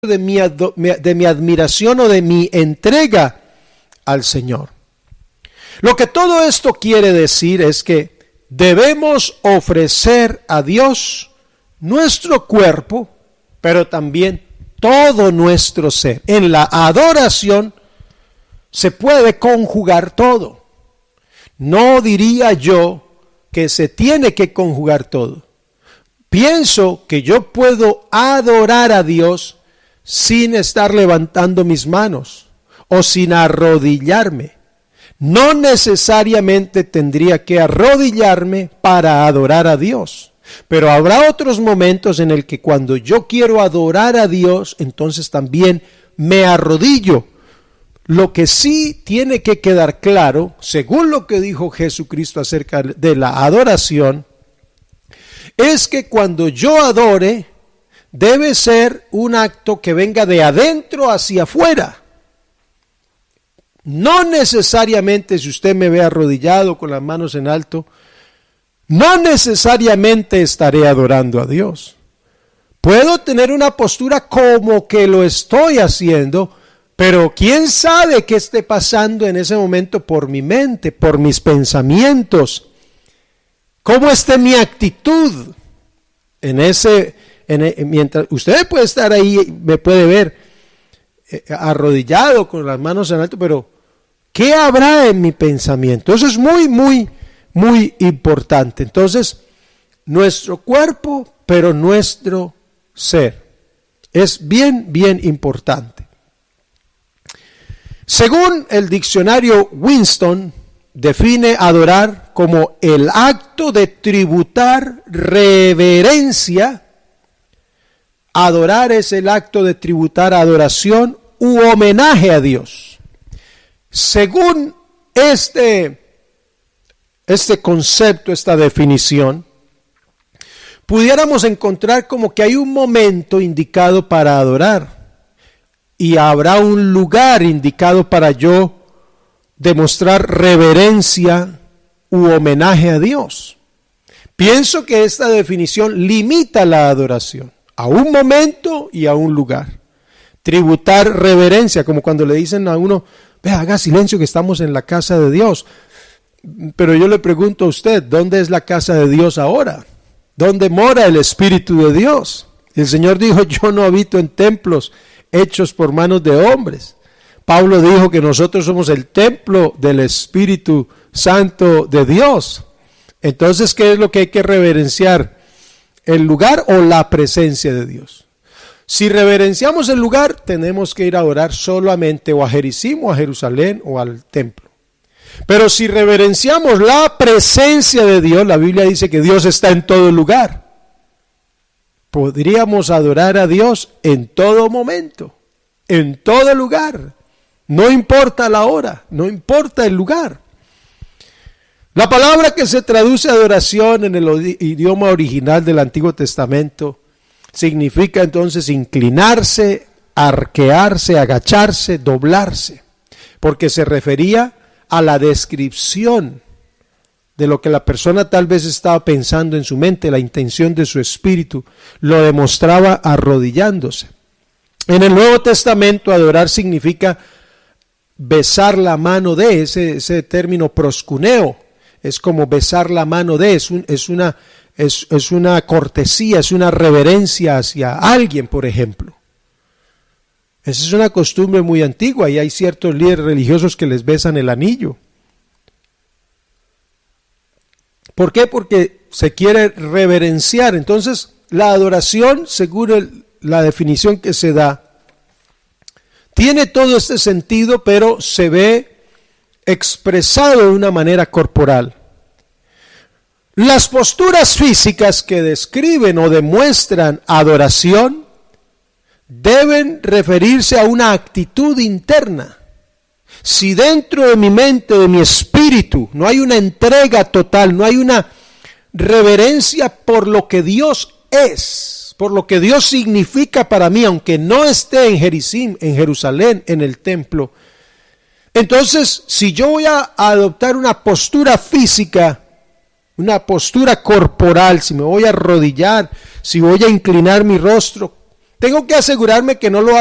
de mi admiración o de mi entrega al Señor. Lo que todo esto quiere decir es que debemos ofrecer a Dios nuestro cuerpo, pero también todo nuestro ser. En la adoración se puede conjugar todo. No diría yo que se tiene que conjugar todo. Pienso que yo puedo adorar a Dios sin estar levantando mis manos o sin arrodillarme. No necesariamente tendría que arrodillarme para adorar a Dios, pero habrá otros momentos en el que cuando yo quiero adorar a Dios, entonces también me arrodillo. Lo que sí tiene que quedar claro, según lo que dijo Jesucristo acerca de la adoración, es que cuando yo adore, debe ser un acto que venga de adentro hacia afuera. No necesariamente, si usted me ve arrodillado con las manos en alto, no necesariamente estaré adorando a Dios. Puedo tener una postura como que lo estoy haciendo, pero quién sabe qué esté pasando en ese momento por mi mente, por mis pensamientos. ¿Cómo esté mi actitud mientras usted puede estar ahí, me puede ver arrodillado con las manos en alto, pero ¿qué habrá en mi pensamiento? Eso es muy, muy, muy importante. Entonces, nuestro cuerpo, pero nuestro ser, es bien, bien importante. Según el diccionario Winston, define adorar como el acto de tributar reverencia. Adorar es el acto de tributar adoración u homenaje a Dios. Según este concepto, esta definición, pudiéramos encontrar como que hay un momento indicado para adorar y habrá un lugar indicado para yo demostrar reverencia u homenaje a Dios. Pienso que esta definición limita la adoración a un momento y a un lugar. Tributar reverencia, como cuando le dicen a uno, vea, haga silencio que estamos en la casa de Dios. Pero yo le pregunto a usted, ¿dónde es la casa de Dios ahora? ¿Dónde mora el Espíritu de Dios? El Señor dijo, yo no habito en templos hechos por manos de hombres. Pablo dijo que nosotros somos el templo del Espíritu Santo de Dios. Entonces, ¿qué es lo que hay que reverenciar? ¿El lugar o la presencia de Dios? Si reverenciamos el lugar, tenemos que ir a orar solamente o a Jericim o a Jerusalén o al templo. Pero si reverenciamos la presencia de Dios, la Biblia dice que Dios está en todo lugar. Podríamos adorar a Dios en todo momento, en todo lugar. No importa la hora, no importa el lugar. La palabra que se traduce adoración en el idioma original del Antiguo Testamento significa entonces inclinarse, arquearse, agacharse, doblarse, porque se refería a la descripción de lo que la persona tal vez estaba pensando en su mente, la intención de su espíritu, lo demostraba arrodillándose. En el Nuevo Testamento adorar significa besar la mano de, ese término proscuneo, es como besar la mano de, es una cortesía, es una reverencia hacia alguien, por ejemplo. Esa es una costumbre muy antigua y hay ciertos líderes religiosos que les besan el anillo. ¿Por qué? Porque se quiere reverenciar. Entonces, la adoración, según la definición que se da, tiene todo este sentido, pero se ve expresado de una manera corporal. Las posturas físicas que describen o demuestran adoración deben referirse a una actitud interna. Si dentro de mi mente, de mi espíritu, no hay una entrega total, no hay una reverencia por lo que Dios es, por lo que Dios significa para mí, aunque no esté en Jericim, en Jerusalén, en el templo, entonces si yo voy a adoptar una postura física, una postura corporal, si me voy a arrodillar, si voy a inclinar mi rostro, Tengo que asegurarme que no lo